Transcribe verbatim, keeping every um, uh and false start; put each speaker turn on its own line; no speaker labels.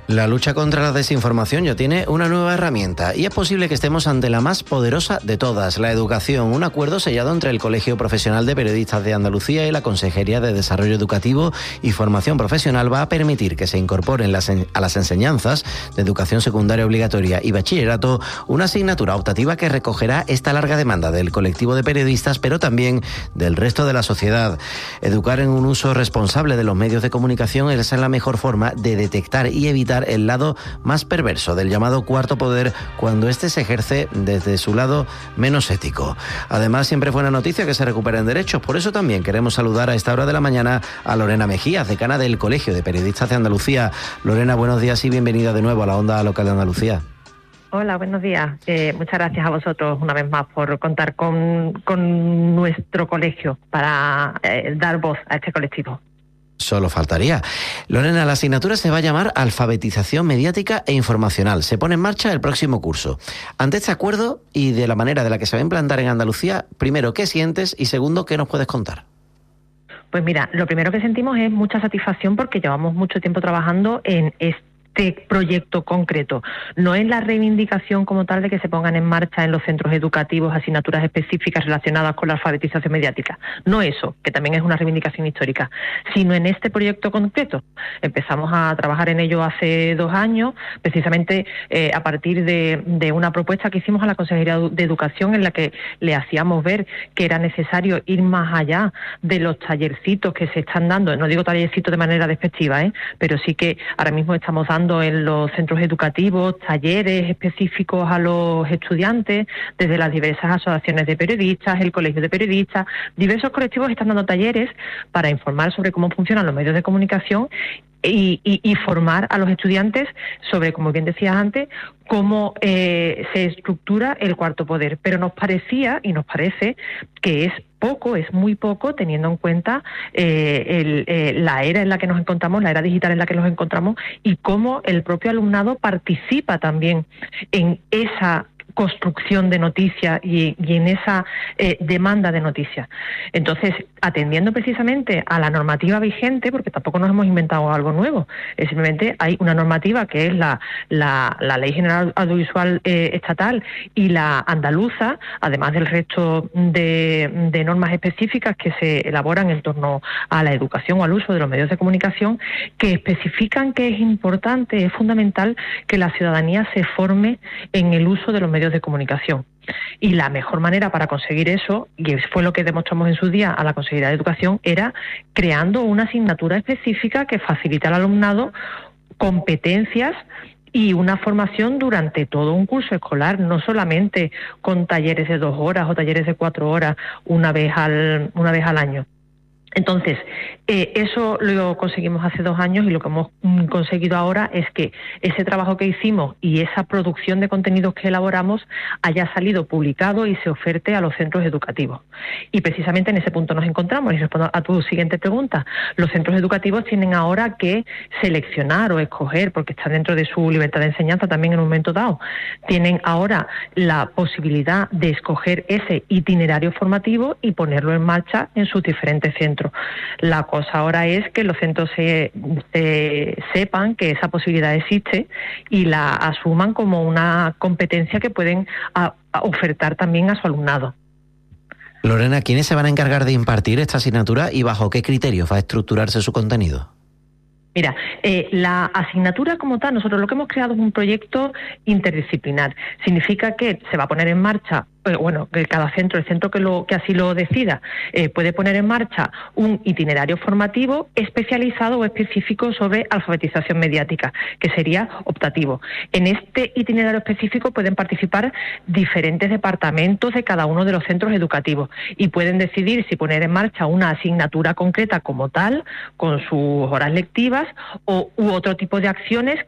La lucha contra la desinformación ya tiene una nueva herramienta y es posible que estemos ante la más poderosa de todas, la educación. Un acuerdo sellado entre el Colegio Profesional de Periodistas de Andalucía y la Consejería de Desarrollo Educativo y Formación Profesional va a permitir que se incorporen las en, a las enseñanzas de educación secundaria obligatoria y bachillerato una asignatura optativa que recogerá esta larga demanda del colectivo de periodistas, pero también del resto de la sociedad. Educar en un uso responsable de los medios de comunicación es la mejor forma de detectar y evitar el lado más perverso del llamado cuarto poder cuando éste se ejerce desde su lado menos ético. Además, siempre fue una noticia que se recuperen derechos. Por eso también queremos saludar a esta hora de la mañana a Lorena Mejías, decana del Colegio de Periodistas de Andalucía. Lorena, buenos días y bienvenida de nuevo a la Onda Local de Andalucía.
Hola, buenos días. Eh, muchas gracias a vosotros una vez más por contar con, con nuestro colegio para eh, dar voz a este colectivo.
Solo faltaría. Lorena, la asignatura se va a llamar Alfabetización Mediática e Informacional. Se pone en marcha el próximo curso. Ante este acuerdo y de la manera de la que se va a implantar en Andalucía, primero, ¿qué sientes? Y segundo, ¿qué nos puedes contar?
Pues mira, lo primero que sentimos es mucha satisfacción porque llevamos mucho tiempo trabajando en este proyecto concreto. No es la reivindicación como tal de que se pongan en marcha en los centros educativos asignaturas específicas relacionadas con la alfabetización mediática. No eso, que también es una reivindicación histórica, sino en este proyecto concreto. Empezamos a trabajar en ello hace dos años, precisamente eh, a partir de, de una propuesta que hicimos a la Consejería de Educación en la que le hacíamos ver que era necesario ir más allá de los tallercitos que se están dando. No digo tallercitos de manera despectiva, ¿eh? pero sí que ahora mismo estamos dando en los centros educativos talleres específicos a los estudiantes, desde las diversas asociaciones de periodistas, el Colegio de Periodistas, diversos colectivos están dando talleres para informar sobre cómo funcionan los medios de comunicación Y, y, y formar a los estudiantes sobre, como bien decías antes, cómo eh, se estructura el cuarto poder. Pero nos parecía y nos parece que es poco, es muy poco, teniendo en cuenta eh, el, eh, la era en la que nos encontramos, la era digital en la que nos encontramos y cómo el propio alumnado participa también en esa construcción de noticias y, y en esa eh, demanda de noticias. Entonces, atendiendo precisamente a la normativa vigente, porque tampoco nos hemos inventado algo nuevo, es simplemente hay una normativa que es la, la, la Ley General Audiovisual eh, Estatal y la andaluza, además del resto de, de normas específicas que se elaboran en torno a la educación o al uso de los medios de comunicación, que especifican que es importante, es fundamental que la ciudadanía se forme en el uso de los medios de comunicación. Y la mejor manera para conseguir eso, y fue lo que demostramos en su día a la Consejería de Educación, era creando una asignatura específica que facilite al alumnado competencias y una formación durante todo un curso escolar, no solamente con talleres de dos horas o talleres de cuatro horas una vez al, una vez al año. Entonces, eh, eso lo conseguimos hace dos años y lo que hemos mm, conseguido ahora es que ese trabajo que hicimos y esa producción de contenidos que elaboramos haya salido publicado y se oferte a los centros educativos. Y precisamente en ese punto nos encontramos. Y respondo a tu siguiente pregunta. Los centros educativos tienen ahora que seleccionar o escoger, porque están dentro de su libertad de enseñanza también en un momento dado, tienen ahora la posibilidad de escoger ese itinerario formativo y ponerlo en marcha en sus diferentes centros. La cosa ahora es que los centros se, se sepan que esa posibilidad existe y la asuman como una competencia que pueden a, a ofertar también a su alumnado.
Lorena, ¿quiénes se van a encargar de impartir esta asignatura y bajo qué criterios va a estructurarse su contenido?
Mira, eh, la asignatura como tal, nosotros lo que hemos creado es un proyecto interdisciplinar. Significa que se va a poner en marcha, eh, bueno, que cada centro, el centro que, lo, que así lo decida, eh, puede poner en marcha un itinerario formativo especializado o específico sobre alfabetización mediática, que sería optativo. En este itinerario específico pueden participar diferentes departamentos de cada uno de los centros educativos y pueden decidir si poner en marcha una asignatura concreta como tal, con sus horas lectivas, o u otro tipo de acciones